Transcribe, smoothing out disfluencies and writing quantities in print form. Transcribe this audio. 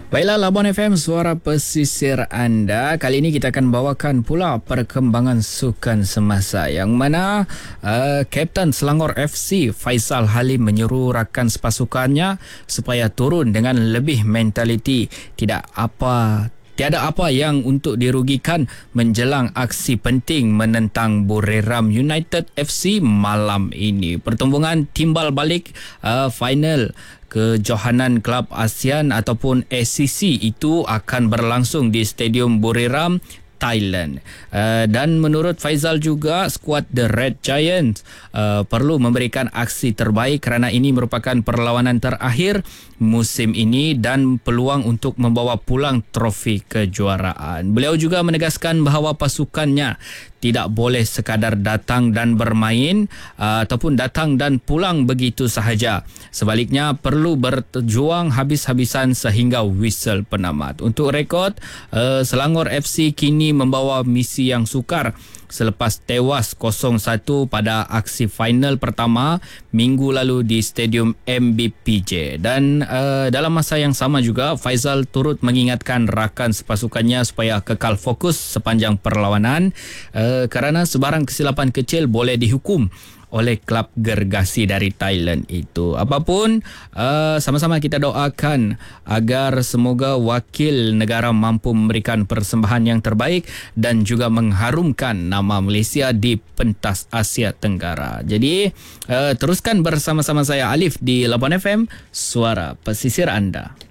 Baiklah, Labuan FM, suara pesisir anda. Kali ini kita akan bawakan pula perkembangan sukan semasa yang mana Kapten Selangor FC Faisal Halim menyeru rakan sepasukannya supaya turun dengan lebih mentaliti. Tiada apa yang untuk dirugikan menjelang aksi penting menentang Buriram United FC malam ini. Pertembungan timbal balik final kejohanan Kelab ASEAN ataupun ACC itu akan berlangsung di Stadium Buriram, Thailand. Dan menurut Faizal juga, skuad The Red Giants perlu memberikan aksi terbaik kerana ini merupakan perlawanan terakhir musim ini dan peluang untuk membawa pulang trofi kejuaraan. Beliau juga menegaskan bahawa pasukannya tidak boleh sekadar datang dan bermain ataupun datang dan pulang begitu sahaja. Sebaliknya perlu berjuang habis-habisan sehingga whistle penamat. Untuk rekod, Selangor FC kini membawa misi yang sukar selepas tewas 0-1 pada aksi final pertama minggu lalu di Stadium MBPJ. Dan dalam masa yang sama juga, Faizal turut mengingatkan rakan sepasukannya supaya kekal fokus sepanjang perlawanan kerana sebarang kesilapan kecil boleh dihukum oleh klub gergasi dari Thailand itu. Apapun, sama-sama kita doakan agar semoga wakil negara mampu memberikan persembahan yang terbaik dan juga mengharumkan nama Malaysia di pentas Asia Tenggara. Jadi, teruskan bersama-sama saya Alif di Labuan FM, suara pesisir anda.